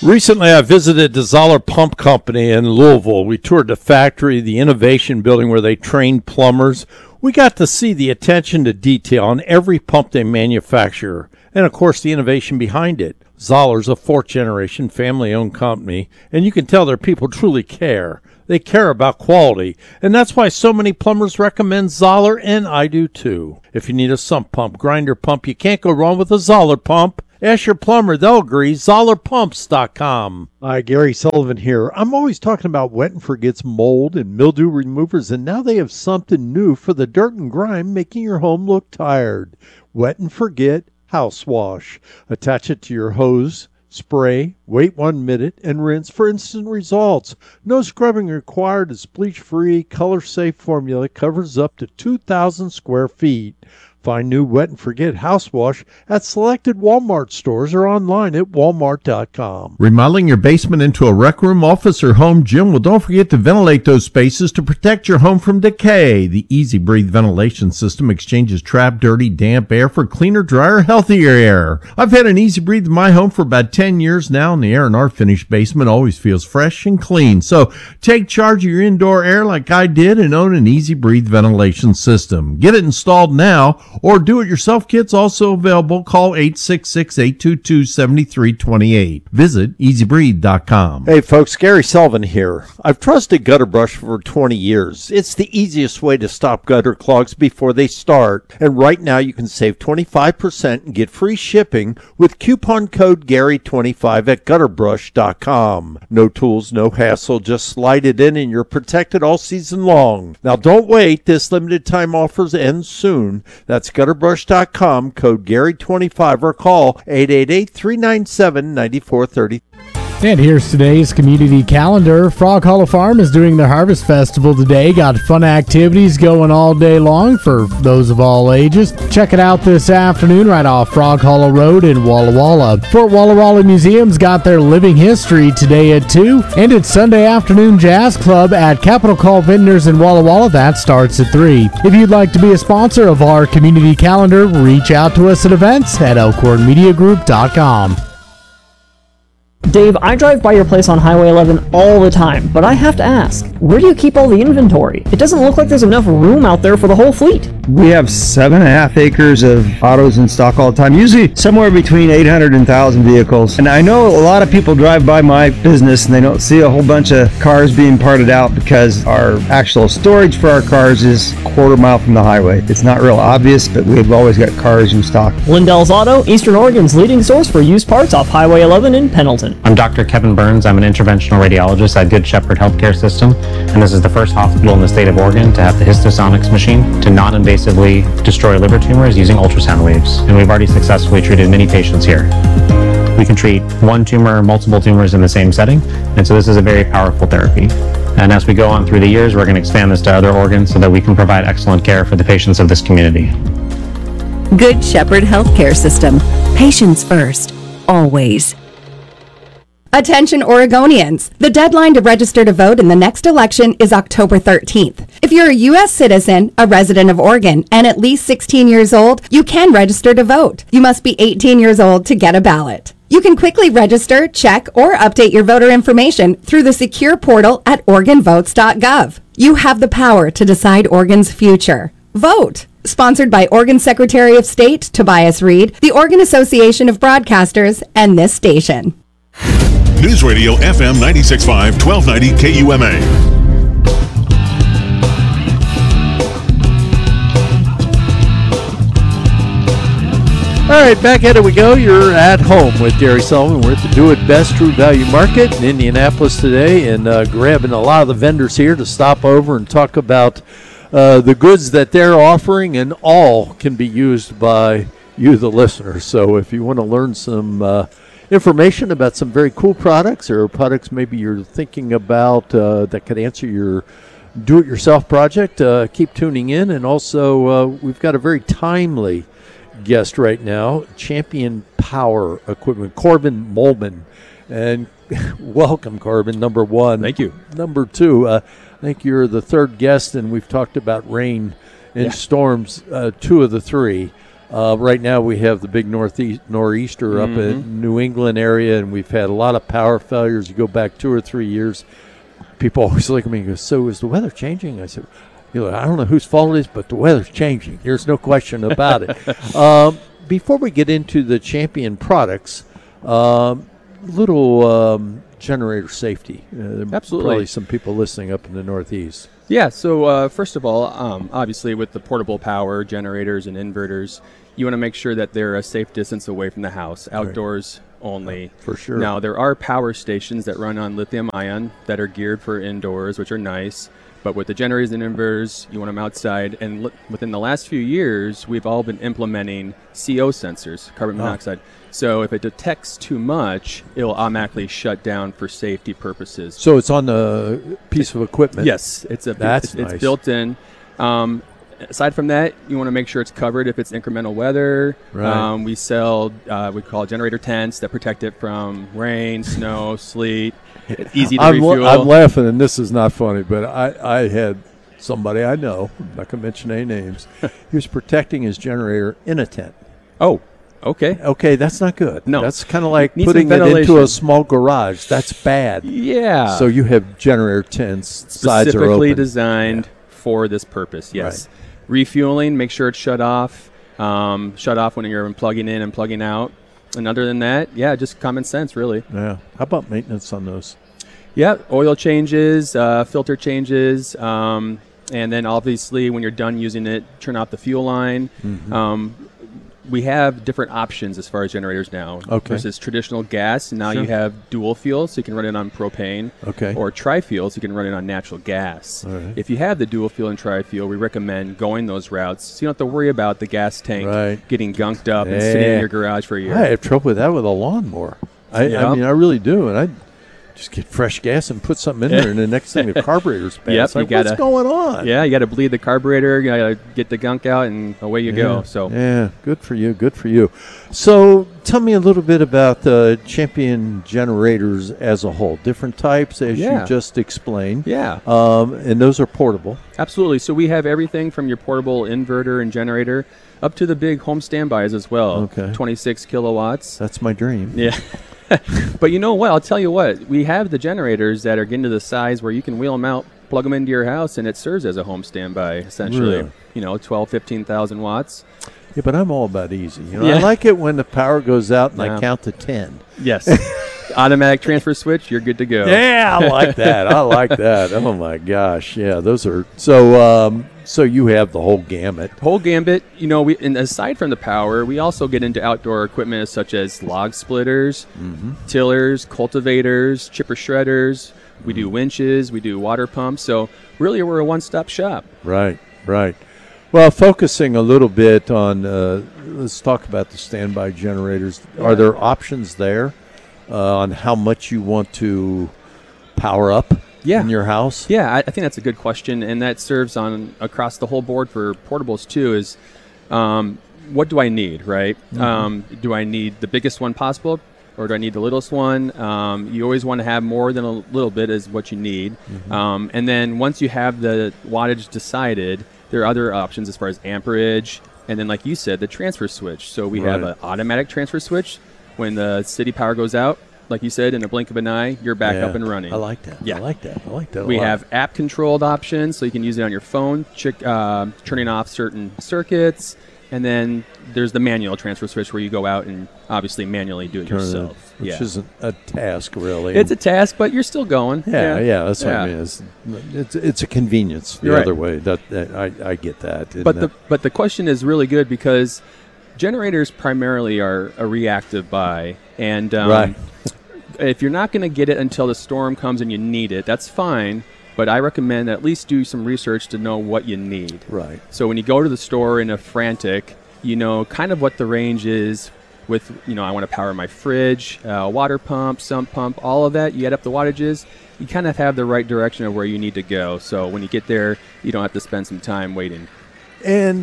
Recently, I visited the Zoller Pump Company in Louisville. We toured the factory, the innovation building where they train plumbers. We got to see the attention to detail on every pump they manufacture, and of course the innovation behind it. Zoller's a fourth-generation family-owned company, and you can tell their people truly care. They care about quality, and that's why so many plumbers recommend Zoller, and I do too. If you need a sump pump, grinder pump, you can't go wrong with a Zoller pump. Ask your plumber, they'll agree. ZollerPumps.com. Hi, Gary Sullivan here. I'm always talking about Wet and Forget's mold and mildew removers, and now they have something new for the dirt and grime, making your home look tired. Wet and Forget House Wash. Attach it to your hose, spray, wait 1 minute, and rinse for instant results. No scrubbing required. This bleach-free, color-safe formula covers up to 2,000 square feet. Find new Wet and Forget House Wash at selected Walmart stores or online at walmart.com. Remodeling your basement into a rec room, office, or home gym? Well, don't forget to ventilate those spaces to protect your home from decay. The Easy Breathe ventilation system exchanges trapped, dirty, damp air for cleaner, drier, healthier air. I've had an Easy Breathe in my home for about 10 years now, and the air in our finished basement always feels fresh and clean. So take charge of your indoor air like I did and own an Easy Breathe ventilation system. Get it installed now, or do-it-yourself kits also available. Call 866-822-7328. Visit EasyBreathe.com. Hey folks, Gary Sullivan here. I've trusted Gutter Brush for 20 years. It's the easiest way to stop gutter clogs before they start. And right now you can save 25% and get free shipping with coupon code Gary25 at gutterbrush.com. No tools, no hassle, just slide it in and you're protected all season long. Now don't wait, this limited time offers end soon. That's gutterbrush.com, code Gary25, or call 888-397-9430. And here's today's community calendar. Frog Hollow Farm is doing their Harvest Festival today. Got fun activities going all day long for those of all ages. Check it out this afternoon right off Frog Hollow Road in Walla Walla. Fort Walla Walla Museum's got their Living History today at 2. And it's Sunday Afternoon Jazz Club at Capital Call Vintners in Walla Walla. That starts at 3. If you'd like to be a sponsor of our community calendar, reach out to us at events at elkhornmediagroup.com. Dave, I drive by your place on Highway 11 all the time, but I have to ask, where do you keep all the inventory? It doesn't look like there's enough room out there for the whole fleet. We have 7.5 acres of autos in stock all the time, usually somewhere between 800 and 1,000 vehicles. And I know a lot of people drive by my business and they don't see a whole bunch of cars being parted out because our actual storage for our cars is a quarter mile from the highway. It's not real obvious, but we've always got cars in stock. Lindell's Auto, Eastern Oregon's leading source for used parts off Highway 11 in Pendleton. I'm Dr. Kevin Burns. I'm an interventional radiologist at Good Shepherd Healthcare System, and this is the first hospital in the state of Oregon to have the Histosonics machine to non-invasively destroy liver tumors using ultrasound waves, and we've already successfully treated many patients here. We can treat one tumor, multiple tumors in the same setting, and so this is a very powerful therapy. And as we go on through the years, we're going to expand this to other organs so that we can provide excellent care for the patients of this community. Good Shepherd Healthcare System. Patients first, always. Attention Oregonians! The deadline to register to vote in the next election is October 13th. If you're a U.S. citizen, a resident of Oregon, and at least 16 years old, you can register to vote. You must be 18 years old to get a ballot. You can quickly register, check, or update your voter information through the secure portal at OregonVotes.gov. You have the power to decide Oregon's future. Vote! Sponsored by Oregon Secretary of State Tobias Reed, the Oregon Association of Broadcasters, and this station. News Radio FM 96.5, 1290 KUMA. All right, back at it we go. You're at home with Gary Sullivan. We're at the Do It Best True Value Market in Indianapolis today, and grabbing a lot of the vendors here to stop over and talk about the goods that they're offering, and all can be used by you, the listener. So if you want to learn some information about some very cool products, or products maybe you're thinking about that could answer your do-it-yourself project, keep tuning in. And also, we've got a very timely guest right now, Champion Power Equipment, Corbin Molman. And welcome, Corbin, number one. Thank you. Number two, I think you're the third guest, and we've talked about rain and storms, two of the three. Right now we have the big nor'easter up in New England area, and we've had a lot of power failures. You go back 2 or 3 years, people always look at me and go, so is the weather changing? I said, I don't know whose fault it is, but the weather's changing. There's no question about it. Before we get into the Champion products, little generator safety. Absolutely. Probably some people listening up in the Northeast. Yeah, so first of all, obviously with the portable power generators and inverters, you want to make sure that they're a safe distance away from the house, outdoors only. For sure. Now, there are power stations that run on lithium ion that are geared for indoors, which are nice. But with the generators and inverters, you want them outside. And within the last few years, we've all been implementing CO sensors, carbon monoxide. So if it detects too much, it will automatically shut down for safety purposes. So it's on the piece of equipment? Yes, it's nice. built in. Aside from that, you want to make sure it's covered if it's incremental weather. Right. We sell, we call generator tents that protect it from rain, snow, sleet. It's easy to refuel. I'm laughing, and this is not funny, but I had somebody I know, I'm not going to mention any names, he was protecting his generator in a tent. Oh, okay. Okay, that's not good. No. That's kind of like Needs putting some it into ventilation. a small garage. That's bad. Yeah. So you have generator tents, sides are specifically open. designed for this purpose, yes. Refueling, make sure it's shut off. Shut off when you're plugging in and plugging out. And other than that, yeah, just common sense, really. Yeah. How about maintenance on those? Yeah, oil changes, filter changes, and then obviously when you're done using it, turn off the fuel line. We have different options as far as generators now versus traditional gas. Now you have dual fuel, so you can run it on propane, or tri-fuel, so you can run it on natural gas. If you have the dual fuel and tri-fuel, we recommend going those routes, so you don't have to worry about the gas tank getting gunked up and sitting in your garage for a year. I have trouble with that with a lawnmower. I mean, I really do, and I just get fresh gas and put something in there, and the next thing the carburetor's bad. Yep, like, what's going on? Yeah, you got to bleed the carburetor, you got to get the gunk out, and away you go. So yeah, good for you, good for you. So tell me a little bit about the Champion generators as a whole. Different types, as you just explained. Yeah. And those are portable. Absolutely. So we have everything from your portable inverter and generator up to the big home standbys as well. 26 kilowatts. That's my dream. Yeah. But you know what? I'll tell you what. We have the generators that are getting to the size where you can wheel them out, plug them into your house, and it serves as a home standby, essentially. Really? 12, 15,000 watts. Yeah, but I'm all about easy. I like it when the power goes out and I count to 10. Yes. Automatic transfer switch, you're good to go. Yeah, I like that. I like that. Oh, my gosh. Yeah, those are – so you have the whole gamut. Whole gambit. And aside from the power, we also get into outdoor equipment such as log splitters, tillers, cultivators, chipper shredders. We do winches. We do water pumps. So really we're a one-stop shop. Right. Well, focusing a little bit on let's talk about the standby generators. Are there options there on how much you want to power up in your house? Yeah, I think that's a good question, and that serves on across the whole board for portables too. Is what do I need, right? Do I need the biggest one possible, or do I need the littlest one? You always want to have more than a little bit is what you need. And then once you have the wattage decided, there are other options as far as amperage, and then like you said, the transfer switch. So we have an automatic transfer switch. When the city power goes out, like you said, in a blink of an eye, you're back up and running. I like that. Yeah. I like that. We have app-controlled options, so you can use it on your phone, turning off certain circuits. And then there's the manual transfer switch where you go out and obviously manually do it yourself. Which isn't a task, really. It's a task, but you're still going. Yeah, that's what I mean. It's a convenience the other way. I get that. But the question is really good because generators primarily are a reactive buy. And if you're not going to get it until the storm comes and you need it, that's fine. But I recommend at least do some research to know what you need. Right. So when you go to the store in a frantic, you know kind of what the range is with, I want to power my fridge, water pump, sump pump, all of that. You add up the wattages, you kind of have the right direction of where you need to go. So when you get there, you don't have to spend some time waiting. And,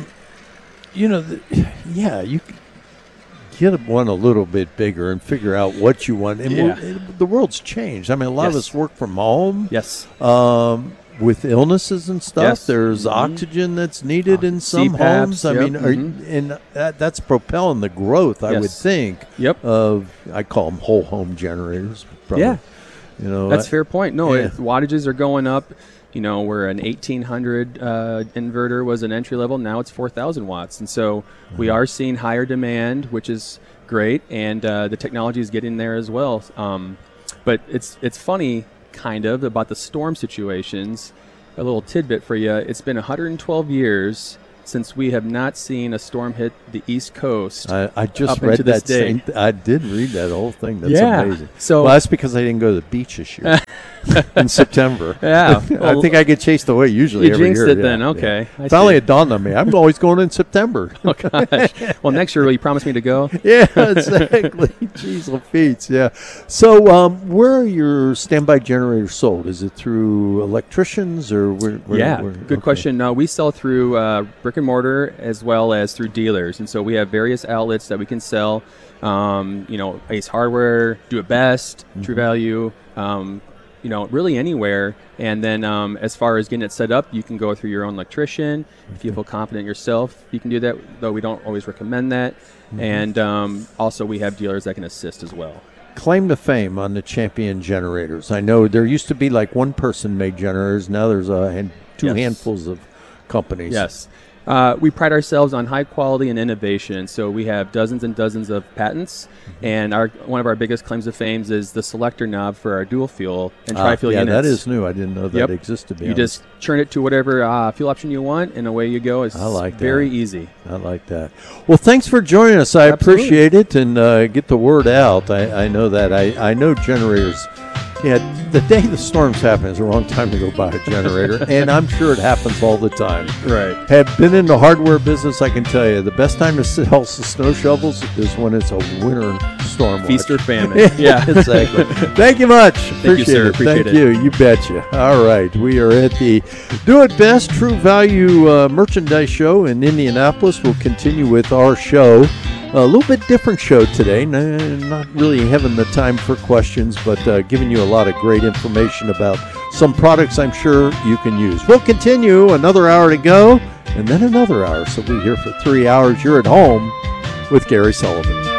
you get one a little bit bigger and figure out what you want. And the world's changed. I mean, a lot of us work from home. Yes. with illnesses and stuff, Yes. there's oxygen that's needed in some CPAPs, homes. I yep, mean, and that's propelling the growth, I Yes. would think, Yep. of, I call them whole home generators. Probably. Yeah. You know, That's a fair point. No, yeah. wattages are going up. You know, where an 1800 inverter was an entry level, now it's 4,000 watts. And so we are seeing higher demand, which is great, and the technology is getting there as well. But it's funny, kind of, about the storm situations. A little tidbit for you. It's been 112 years since we have not seen a storm hit the East Coast. I just up read into this that day. same. I did read that whole thing. That's Yeah. amazing. So- well, that's because I didn't go to the beach this year in September. Yeah. I Well, think I get chased away usually you every jinxed year. it then. Okay. I Finally, see. it dawned on me. I'm always going in September. Oh, gosh. Well, next year, will you promise me to go? Yeah, exactly. Jeez, Feats. Yeah. So, where are your standby generators sold? Is it through electricians or where? Yeah, good question. No, we sell through brick and mortar as well as through dealers, and so we have various outlets that we can sell. You know, Ace Hardware, Do It Best, True Value. You know, really anywhere. And then as far as getting it set up, you can go through your own electrician. If you feel confident yourself, you can do that, though we don't always recommend that. And also we have dealers that can assist as well. Claim to fame on the Champion generators. I know there used to be like one person made generators. Now there's two Yes. handfuls of companies. Yes. We pride ourselves on high quality and innovation. So we have dozens and dozens of patents. And one of our biggest claims to fame is the selector knob for our dual fuel and tri-fuel yeah, units. that is new. I didn't know that existed. You just turn it to whatever fuel option you want, and away you go. It's I like very that. easy. I like that. Well, thanks for joining us. I Absolutely. appreciate it, and get the word out. I know that. I know generators. Yeah, the day the storms happen is the wrong time to go buy a generator, and I'm sure it happens all the time. Right. Have been in the hardware business, I can tell you. The best time to sell snow shovels is when it's a winter storm. Feast or watch. famine. Yeah. Exactly. Thank you much. you, sir. it. Appreciate Thank it. you. You betcha. All right. We are at the Do It Best True Value Merchandise Show in Indianapolis. We'll continue with our show. A little bit different show today. Not really having the time for questions, but giving you a lot of great information about some products I'm sure you can use. We'll continue. Another hour to go, and then another hour. So we'll be here for 3 hours. You're at home with Gary Sullivan.